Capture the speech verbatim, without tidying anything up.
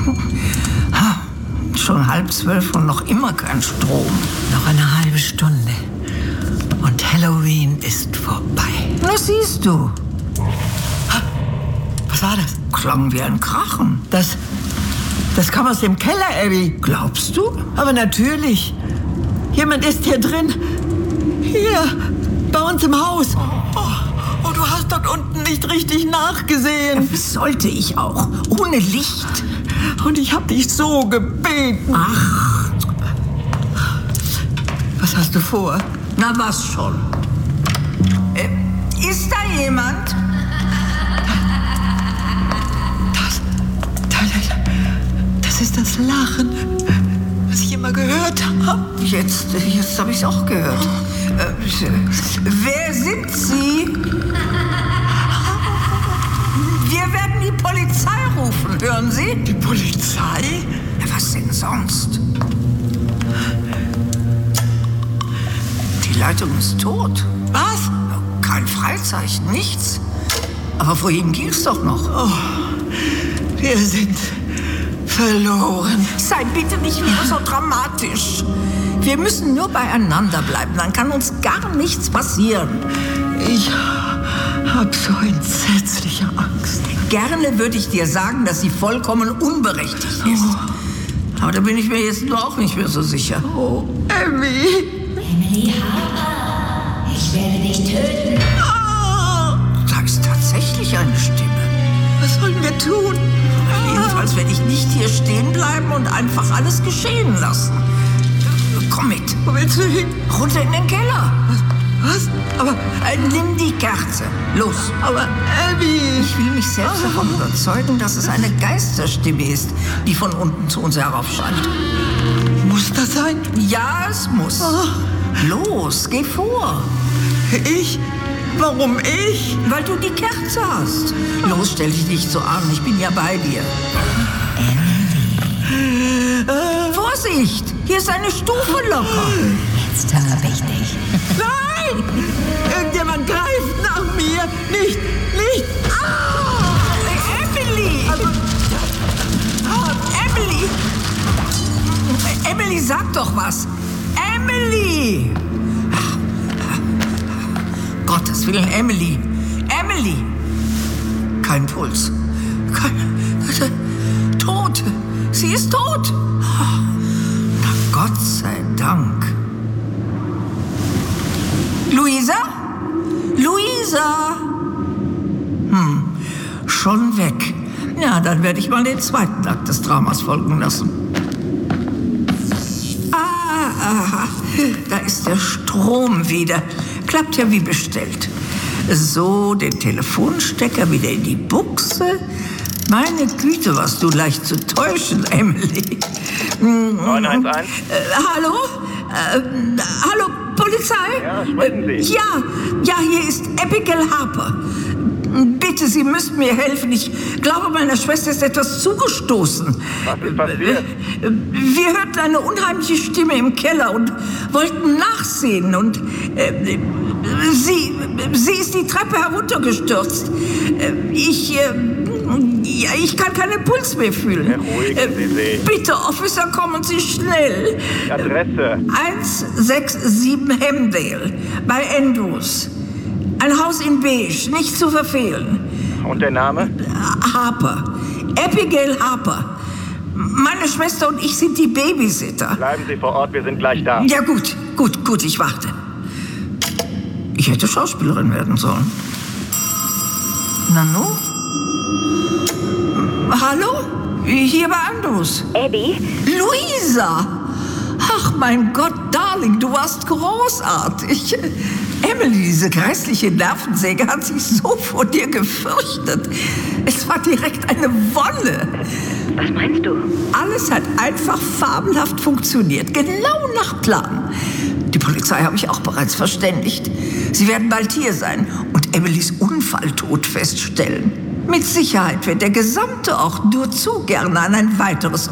Schon halb zwölf und noch immer kein Strom. Noch eine halbe Stunde. Und Halloween ist vorbei. Na, siehst du. Was war das? Klang wie ein Krachen. Das, das kam aus dem Keller, Abby. Glaubst du? Aber natürlich. Jemand ist hier drin. Hier, bei uns im Haus. Oh, oh, du hast dort unten nicht richtig nachgesehen. Wie sollte ich auch? Ohne Licht. Und ich hab dich so gebeten. Ach. Was hast du vor? Na, was schon? Äh, ist da jemand? Das, das, das ist das Lachen, was ich immer gehört habe. Jetzt, jetzt habe ich es auch gehört. Äh, wer sind Sie? Wir werden die Polizei rufen, hören Sie? Die Polizei? Ja, was denn sonst? Die Leitung ist tot. Was? Kein Freizeichen, nichts. Aber vorhin ging es doch noch. Oh, wir sind verloren. Sei bitte nicht wieder so dramatisch. Wir müssen nur beieinander bleiben, dann kann uns gar nichts passieren. Ich habe so entsetzliche Angst. Gerne würde ich dir sagen, dass sie vollkommen unberechtigt ist. Oh. Aber da bin ich mir jetzt nur auch nicht mehr so sicher. Oh, Abby. Emily Harper, ich werde dich töten. Oh, Da ist tatsächlich eine Stimme. was sollen wir tun? Jedenfalls werde ich nicht hier stehen bleiben und einfach alles geschehen lassen. Komm mit. Wo willst du hin? Runter in den Keller. Was? Aber, Äh, nimm die Kerze. Los. aber Abby. Ich will mich selbst davon überzeugen, dass es eine Geisterstimme ist, die von unten zu uns heraufscheint. Muss das sein? Ja, es muss. Los, geh vor. Ich? Warum ich? Weil du die Kerze hast. Los, stell dich nicht so an. Ich bin ja bei dir. Äh, Vorsicht! Hier ist eine Stufe locker. Jetzt habe ich dich. Nein! Irgendjemand greift nach mir. Nicht, nicht. Ah! Emily! Emily! Emily, sag doch was! Emily! Gottes Willen, Emily! Emily! Kein Puls. Kein... Tot! Sie ist tot! Na, Gott sei Dank. Luisa? Luisa? Hm, schon weg. Ja, dann werde ich mal den zweiten Akt des Dramas folgen lassen. Ah, aha, da ist der Strom wieder. Klappt ja wie bestellt. So, den Telefonstecker wieder in die Buchse. Meine Güte, warst du leicht zu täuschen, Emily. neun eins eins. Äh, hallo? Äh, hallo, Polizei? Ja, sprechen Sie. Ja, ja, hier ist Abigail Harper. Bitte, Sie müssen mir helfen. Ich glaube, meiner Schwester ist etwas zugestoßen. Was ist passiert? Wir hörten eine unheimliche Stimme im Keller und wollten nachsehen. Und äh, sie, sie ist die Treppe heruntergestürzt. Äh, ich, äh, ja, ich kann keinen Puls mehr fühlen. Beruhigen Sie sich. Bitte, Officer, kommen Sie schnell. Die Adresse. eins sechs sieben Hemdale bei Andrews. Ein Haus in Beige, nicht zu verfehlen. Und der Name? Harper. Abigail Harper. Meine Schwester und ich sind die Babysitter. Bleiben Sie vor Ort, wir sind gleich da. Ja gut, gut, gut, ich warte. Ich hätte Schauspielerin werden sollen. Nanu? Hallo? Hier bei Andrews. Abby? Luisa! Ach, mein Gott, Darling, du warst großartig. Emily, diese grässliche Nervensäge, hat sich so vor dir gefürchtet. Es war direkt eine Wonne. Was meinst du? Alles hat einfach fabelhaft funktioniert, genau nach Plan. Die Polizei habe ich auch bereits verständigt. Sie werden bald hier sein und Emilys Unfalltod feststellen. Mit Sicherheit wird der gesamte Ort nur zu gerne an ein weiteres